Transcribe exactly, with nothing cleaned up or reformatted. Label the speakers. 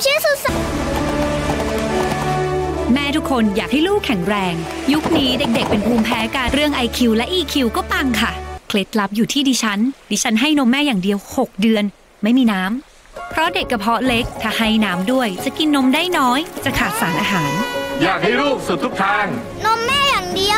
Speaker 1: ชื่อสุสาน
Speaker 2: แม่ทุกคนอยากให้ลูกแข็งแรง ยุคนี้เด็กๆเป็นภูมิแพ้การเรื่อง ไอ คิว และ อี คิว ก็ปังค่ะ เคล็ดลับอยู่ที่ดิฉัน ดิฉันให้นมแม่อย่างเดียวหกเดือนไม่มีน้ำเพราะเด็กกระเพาะเล็กถ้าให้น้ำด้วยจะกินนมได้น้อยจะขาดสารอาหาร
Speaker 3: อยากให้ลูกสุดทุกทาง
Speaker 1: นมแม่อย่างเดียว